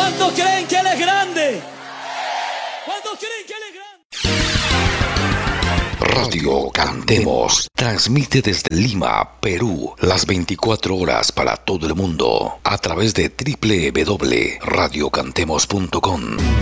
¿Cuántos creen que Él es grande? ¿Cuántos creen que Él es grande? Radio Cantemos transmite desde Lima, Perú, las 24 horas para todo el mundo a través de www.radiocantemos.com.